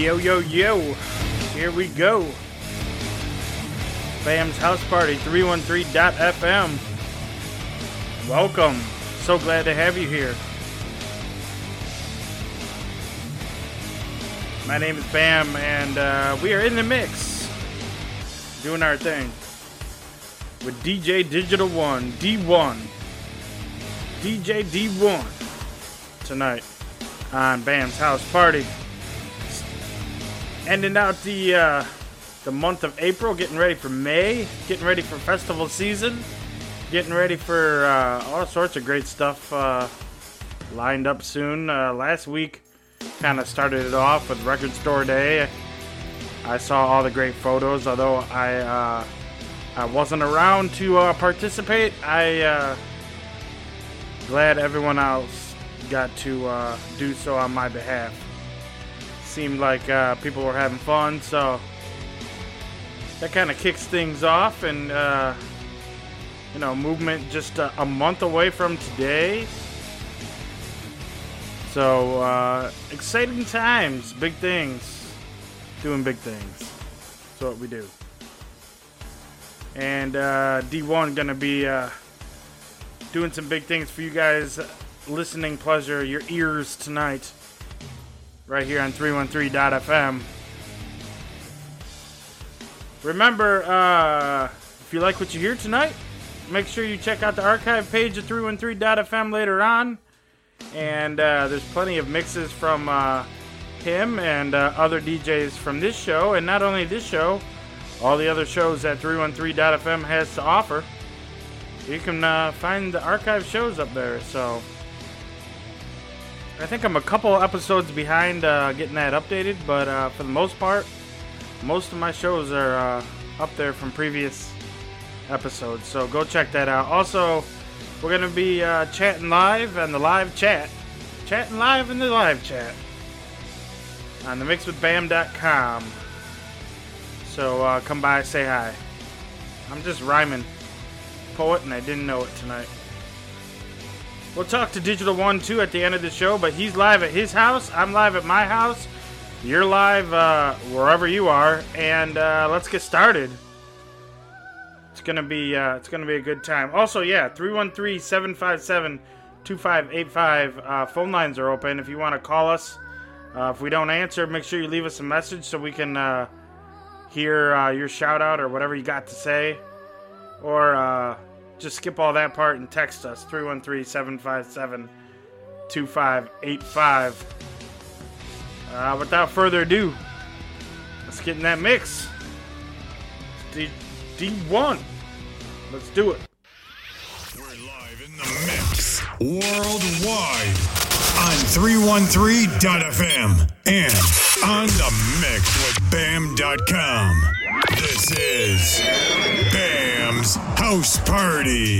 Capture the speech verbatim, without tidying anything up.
Yo, yo, yo. Here we go. Bam's House Party, three one three dot f m. Welcome. So glad to have you here. My name is Bam, and uh, we are in the mix. Doing our thing. With D J Digital One, D one. D J D one. Tonight on Bam's House Party. Ending out the uh, the month of April, getting ready for May, getting ready for festival season, getting ready for uh, all sorts of great stuff uh, lined up soon. Uh, last week kind of started it off with Record Store Day. I saw all the great photos, although I uh, I wasn't around to uh, participate. I uh, glad everyone else got to uh, do so on my behalf. Seemed like uh, people were having fun, so that kind of kicks things off. And uh, you know, movement just a, a month away from today, so uh, exciting times, big things, doing big things. That's what we do. And uh, D one gonna be uh, doing some big things for you guys, listening pleasure, your ears tonight. Right here on three one three dot f m. Remember, uh, if you like what you hear tonight, make sure you check out the archive page at three one three dot f m later on. And uh, there's plenty of mixes from uh, him and uh, other D Js from this show. And not only this show, all the other shows that three one three dot f m has to offer. You can uh, find the archive shows up there, so I think I'm a couple episodes behind uh, getting that updated, but uh, for the most part, most of my shows are uh, up there from previous episodes, so go check that out. Also, we're going to be uh, chatting live on the live chat, chatting live in the live chat on the mix with bam dot com, so uh, come by, say hi. I'm just rhyming, poet, and I didn't know it tonight. We'll talk to Digital One, too, at the end of the show, but he's live at his house. I'm live at my house. You're live uh, wherever you are, and uh, let's get started. It's gonna be uh, it's gonna be a good time. Also, yeah, three one three, seven five seven, two five eight five. Uh, phone lines are open if you want to call us. Uh, if we don't answer, make sure you leave us a message so we can uh, hear uh, your shout-out or whatever you got to say. Or Uh, just skip all that part and text us, three one three, seven five seven, two five eight five. Uh, without further ado, let's get in that mix. D- D1. Let's do it. We're live in the mix worldwide on three one three dot f m and on the mix with bam dot com. This is Bam's House Party.